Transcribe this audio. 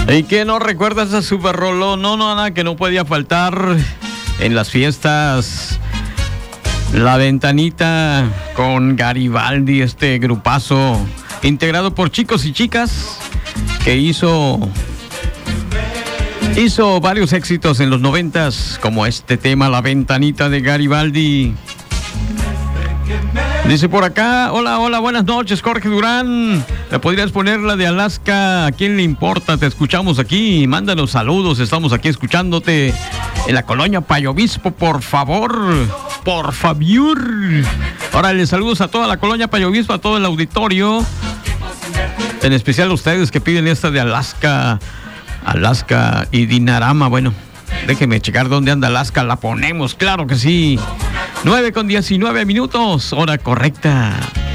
¿Y que no recuerdas a Super Rolón? No, nada que no podía faltar en las fiestas. La Ventanita con Garibaldi, este grupazo integrado por chicos y chicas que hizo varios éxitos en los 90s, como este tema, La Ventanita de Garibaldi. Dice por acá, hola, buenas noches, Jorge Durán. ¿Me podrías poner la de Alaska? ¿A quién le importa? Te escuchamos aquí. Mándanos saludos, estamos aquí escuchándote en la colonia Payo Obispo, por favor. Por favor. Órale, saludos a toda la colonia Payo Obispo, a todo el auditorio. En especial a ustedes que piden esta de Alaska y Dinarama. Bueno, déjeme checar dónde anda Alaska. La ponemos, claro que sí. 9:19 minutos, hora correcta.